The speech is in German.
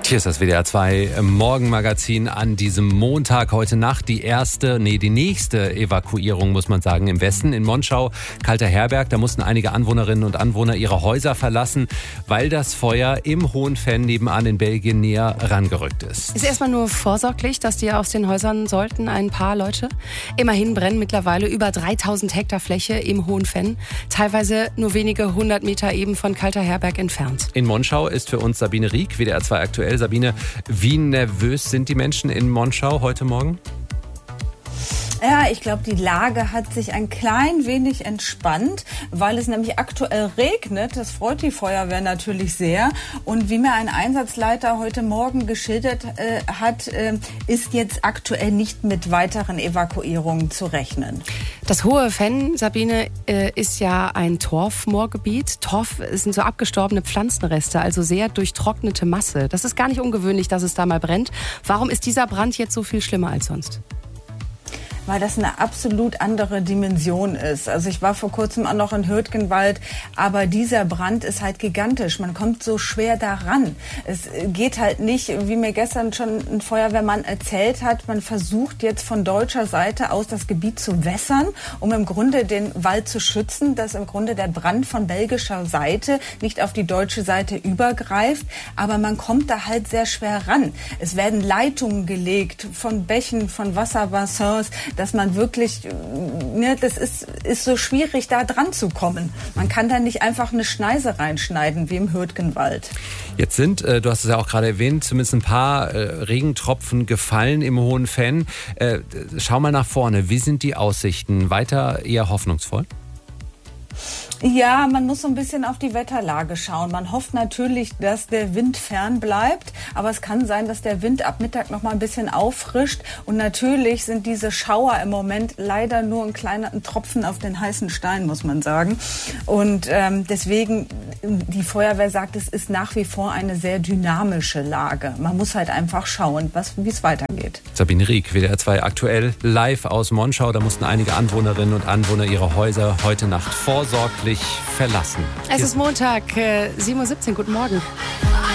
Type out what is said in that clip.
Hier ist das WDR 2 Morgenmagazin an diesem Montag. Heute Nacht die nächste Evakuierung, muss man sagen, im Westen. In Monschau, Kalter Herberg, da mussten einige Anwohnerinnen und Anwohner ihre Häuser verlassen, weil das Feuer im Hohenfenn nebenan in Belgien näher rangerückt ist. Ist erstmal nur vorsorglich, dass die aus den Häusern sollten, ein paar Leute. Immerhin brennen mittlerweile über 3000 Hektar Fläche im Hohenfenn, teilweise nur wenige 100 Meter eben von Kalter Herberg entfernt. In Monschau ist für uns Sabine Rieck, WDR 2 aktuell. Sabine, wie nervös sind die Menschen in Monschau heute Morgen? Ja, ich glaube, die Lage hat sich ein klein wenig entspannt, weil es nämlich aktuell regnet. Das freut die Feuerwehr natürlich sehr. Und wie mir ein Einsatzleiter heute Morgen geschildert hat, ist jetzt aktuell nicht mit weiteren Evakuierungen zu rechnen. Das Hohenfenn, Sabine, ist ja ein Torfmoorgebiet. Torf sind so abgestorbene Pflanzenreste, also sehr durchtrocknete Masse. Das ist gar nicht ungewöhnlich, dass es da mal brennt. Warum ist dieser Brand jetzt so viel schlimmer als sonst? Weil das eine absolut andere Dimension ist. Also ich war vor kurzem auch noch in Hürtgenwald, aber dieser Brand ist halt gigantisch. Man kommt so schwer daran. Es geht halt nicht, wie mir gestern schon ein Feuerwehrmann erzählt hat, man versucht jetzt von deutscher Seite aus das Gebiet zu wässern, um im Grunde den Wald zu schützen, dass im Grunde der Brand von belgischer Seite nicht auf die deutsche Seite übergreift. Aber man kommt da halt sehr schwer ran. Es werden Leitungen gelegt von Bächen, von Wasserbassins, dass man wirklich, das ist so schwierig, da dran zu kommen. Man kann da nicht einfach eine Schneise reinschneiden, wie im Hürtgenwald. Jetzt sind, du hast es ja auch gerade erwähnt, zumindest ein paar Regentropfen gefallen im Hohenfenn. Schau mal nach vorne, wie sind die Aussichten? Weiter eher hoffnungsvoll? Ja, man muss so ein bisschen auf die Wetterlage schauen. Man hofft natürlich, dass der Wind fern bleibt, aber es kann sein, dass der Wind ab Mittag noch mal ein bisschen auffrischt. Und natürlich sind diese Schauer im Moment leider nur ein Tropfen auf den heißen Stein, muss man sagen. Und deswegen, die Feuerwehr sagt, es ist nach wie vor eine sehr dynamische Lage. Man muss halt einfach schauen, wie es weitergeht. Sabine Rieck, WDR 2 aktuell live aus Monschau. Da mussten einige Anwohnerinnen und Anwohner ihre Häuser heute Nacht vorsorglich verlassen. Es ist Montag, 7:17 Uhr. Guten Morgen.